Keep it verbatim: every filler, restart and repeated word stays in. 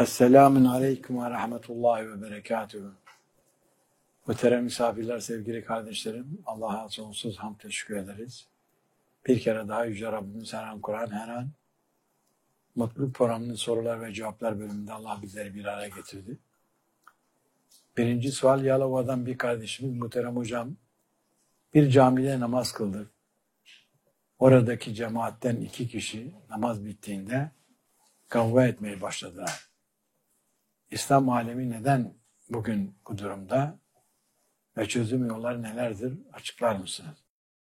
Esselamun Aleyküm ve Rahmetullahi ve Berekatuhu. Muhterem misafirler, sevgili kardeşlerim, Allah'a sonsuz hamd teşekkür ederiz. Bir kere daha Yüce Rabbimiz her an Kur'an, her an Mutluluk Programı'nın sorular ve cevaplar bölümünde Allah bizleri bir araya getirdi. Birinci sual, Yalova'dan bir kardeşimiz, muhterem hocam, bir camide namaz kıldık. Oradaki cemaatten iki kişi namaz bittiğinde kavga etmeye başladılar. İslam alemi neden bugün bu durumda ve çözüm yolları nelerdir? Açıklar mısınız?